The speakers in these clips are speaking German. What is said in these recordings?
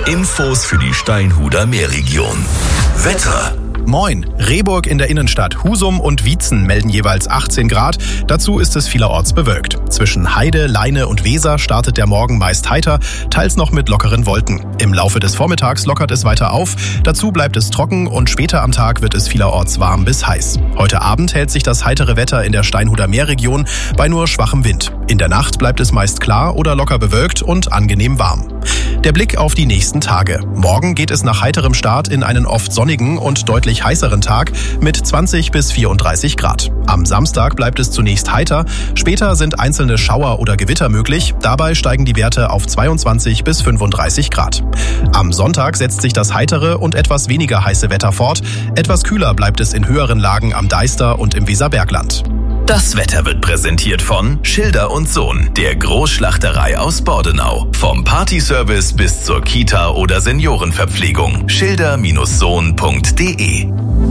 Infos für die Steinhuder Meerregion. Wetter. Moin. Rehburg in der Innenstadt, Husum und Wietzen melden jeweils 18 Grad. Dazu ist es vielerorts bewölkt. Zwischen Heide, Leine und Weser startet der Morgen meist heiter, teils noch mit lockeren Wolken. Im Laufe des Vormittags lockert es weiter auf. Dazu bleibt es trocken und später am Tag wird es vielerorts warm bis heiß. Heute Abend hält sich das heitere Wetter in der Steinhuder Meerregion bei nur schwachem Wind. In der Nacht bleibt es meist klar oder locker bewölkt und angenehm warm. Der Blick auf die nächsten Tage. Morgen geht es nach heiterem Start in einen oft sonnigen und deutlich heißeren Tag mit 20 bis 34 Grad. Am Samstag bleibt es zunächst heiter, später sind einzelne Schauer oder Gewitter möglich, dabei steigen die Werte auf 22 bis 35 Grad. Am Sonntag setzt sich das heitere und etwas weniger heiße Wetter fort, etwas kühler bleibt es in höheren Lagen am Deister und im Weserbergland. Das Wetter wird präsentiert von Schilder & Sohn, der Großschlachterei aus Bordenau. Vom Partyservice bis zur Kita- oder Seniorenverpflegung. Schilder-sohn.de.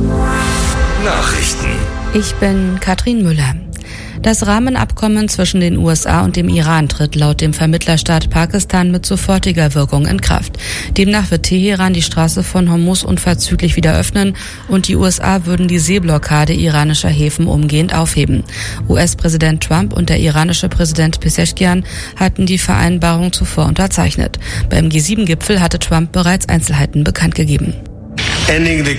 Nachrichten. Ich bin Katrin Müller. Das Rahmenabkommen zwischen den USA und dem Iran tritt laut dem Vermittlerstaat Pakistan mit sofortiger Wirkung in Kraft. Demnach wird Teheran die Straße von Hormuz unverzüglich wieder öffnen und die USA würden die Seeblockade iranischer Häfen umgehend aufheben. US-Präsident Trump und der iranische Präsident Pezeshkian hatten die Vereinbarung zuvor unterzeichnet. Beim G7-Gipfel hatte Trump bereits Einzelheiten bekannt gegeben. Der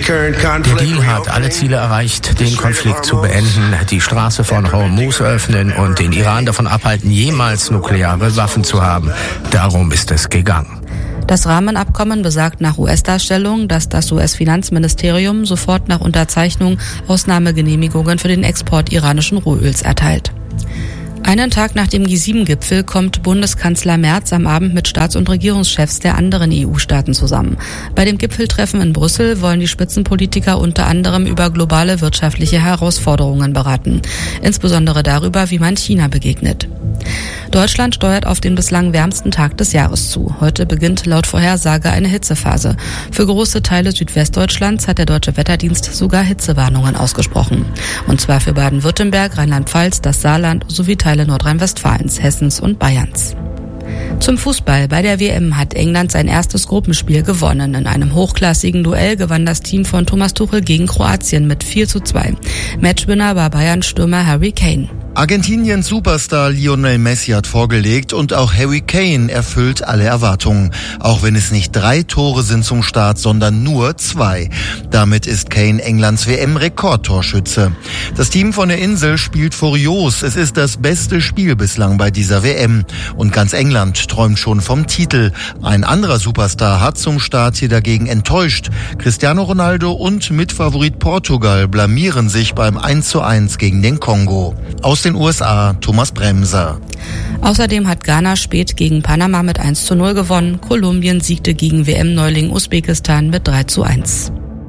Deal hat alle Ziele erreicht, den Konflikt zu beenden, die Straße von Hormuz öffnen und den Iran davon abhalten, jemals nukleare Waffen zu haben. Darum ist es gegangen. Das Rahmenabkommen besagt nach US-Darstellung, dass das US-Finanzministerium sofort nach Unterzeichnung Ausnahmegenehmigungen für den Export iranischen Rohöls erteilt. Einen Tag nach dem G7-Gipfel kommt Bundeskanzler Merz am Abend mit Staats- und Regierungschefs der anderen EU-Staaten zusammen. Bei dem Gipfeltreffen in Brüssel wollen die Spitzenpolitiker unter anderem über globale wirtschaftliche Herausforderungen beraten, insbesondere darüber, wie man China begegnet. Deutschland steuert auf den bislang wärmsten Tag des Jahres zu. Heute beginnt laut Vorhersage eine Hitzephase. Für große Teile Südwestdeutschlands hat der Deutsche Wetterdienst sogar Hitzewarnungen ausgesprochen. Und zwar für Baden-Württemberg, Rheinland-Pfalz, das Saarland sowie Teile Nordrhein-Westfalens, Hessens und Bayerns. Zum Fußball. Bei der WM hat England sein erstes Gruppenspiel gewonnen. In einem hochklassigen Duell gewann das Team von Thomas Tuchel gegen Kroatien mit 4:2. Matchwinner war Bayern-Stürmer Harry Kane. Argentiniens Superstar Lionel Messi hat vorgelegt und auch Harry Kane erfüllt alle Erwartungen. Auch wenn es nicht 3 Tore sind zum Start, sondern nur 2. Damit ist Kane Englands WM-Rekordtorschütze. Das Team von der Insel spielt furios. Es ist das beste Spiel bislang bei dieser WM. Und ganz England träumt schon vom Titel. Ein anderer Superstar hat zum Start hier dagegen enttäuscht. Cristiano Ronaldo und Mitfavorit Portugal blamieren sich beim 1:1 gegen den Kongo. Aus den USA, Thomas Bremser. Außerdem hat Ghana spät gegen Panama mit 1:0 gewonnen. Kolumbien siegte gegen WM-Neuling Usbekistan mit 3:1.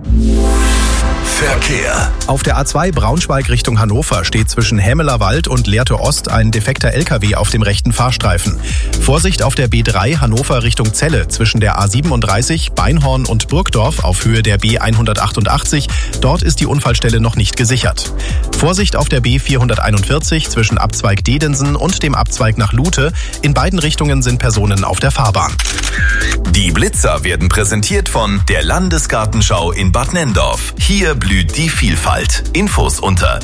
Verkehr. Auf der A2 Braunschweig Richtung Hannover steht zwischen Hämelerwald und Lehrte Ost ein defekter LKW auf dem rechten Fahrstreifen. Vorsicht auf der B3 Hannover Richtung Celle zwischen der A37 Beinhorn und Burgdorf auf Höhe der B188. Dort ist die Unfallstelle noch nicht gesichert. Vorsicht auf der B441 zwischen Abzweig Dedensen und dem Abzweig nach Lute. In beiden Richtungen sind Personen auf der Fahrbahn. Die Blitzer werden präsentiert von der Landesgartenschau in Bad Nenndorf. Hier blüht die Vielfalt. Infos unter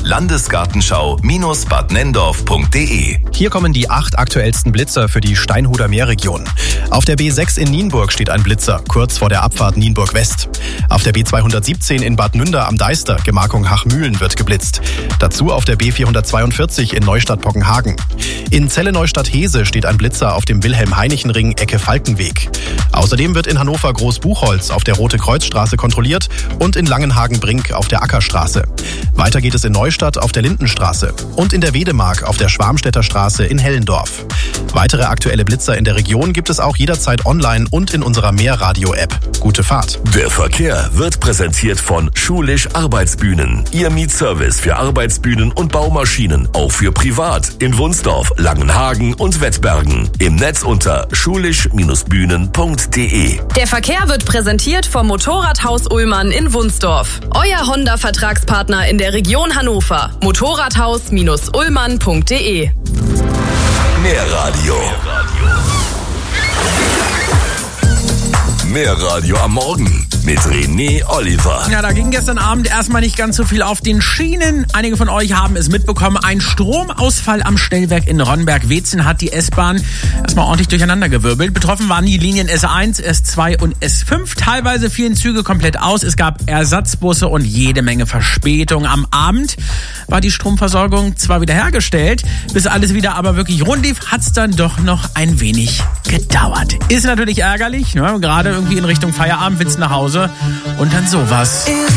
landesgartenschau-badnendorf.de. Hier kommen die 8 aktuellsten Blitzer für die Steinhuder Meerregion. Auf der B6 in Nienburg steht ein Blitzer, kurz vor der Abfahrt Nienburg West. Auf der B217 in Bad Nünder am Deister, Gemarkung Hachmühlen, wird geblitzt. Dazu auf der B442 in Neustadt-Pockenhagen. In Celle-Neustadt-Hese steht ein Blitzer auf dem Wilhelm-Heinichen-Ring Ecke Falkenweg. Außerdem wird in Hannover Groß-Buchholz auf der Rote-Kreuz-Straße kontrolliert und in Langenhagen-Brink auf der Ackerstraße. Weiter geht es in Neustadt auf der Lindenstraße und in der Wedemark auf der Schwarmstädter Straße in Hellendorf. Weitere aktuelle Blitzer in der Region gibt es auch jederzeit online und in unserer Mehrradio-App. Gute Fahrt. Der Verkehr wird präsentiert von Schulisch Arbeitsbühnen. Ihr Mietservice für Arbeitsbühnen und Baumaschinen, auch für privat in Wunsdorf, Langenhagen und Wettbergen. Im Netz unter schulisch-bühnen.de. Der Verkehr wird präsentiert vom Motorradhaus Ullmann in Wunsdorf. Euer Honda-Vertragspartner in der Region Hannover. Motorradhaus-ullmann.de. Mehr Radio am Morgen mit René Oliver. Ja, da ging gestern Abend erstmal nicht ganz so viel auf den Schienen. Einige von euch haben es mitbekommen. Ein Stromausfall am Stellwerk in Ronnberg-Wetzen hat die S-Bahn erstmal ordentlich durcheinandergewirbelt. Betroffen waren die Linien S1, S2 und S5. Teilweise fielen Züge komplett aus. Es gab Ersatzbusse und jede Menge Verspätung. Am Abend war die Stromversorgung zwar wieder hergestellt, bis alles wieder aber wirklich rund lief, hat es dann doch noch ein wenig gedauert. Ist natürlich ärgerlich, ne? Gerade irgendwie in Richtung Feierabend willst du nach Hause und dann sowas.